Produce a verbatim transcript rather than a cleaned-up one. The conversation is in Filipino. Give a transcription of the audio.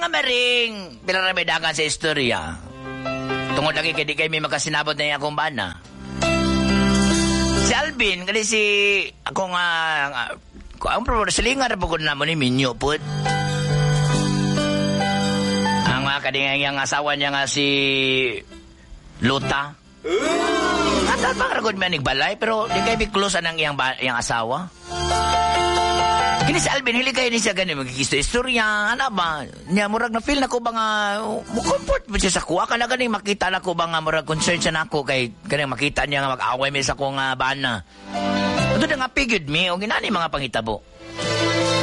mga maring pinaramedagan sa istorya. Tungod lagi kay di kayo may makasinabot na yung akong bana. Si Alvin, kasi si... Ako nga... nga ang problema, silingan na po ko naman ni Minyo po. Ang mga kadingay ang asawa niya nga si... Luta. At saan bang ragod may nagbalay, pero di kayo may close anang iyang, iyang asawa. Kini si Alvin, hili kayo ni siya ganun, magkikisto istorya, ano ba? Niya, murag na feel na ko ba nga, comfort mo siya sa kuha, ka na ganing makita na ko ba nga, murag concern siya na ako, kay ganing makita niya nga mag-away may sa kong uh, bana. Ito na nga pigid mi, o ginani mga pangitabo.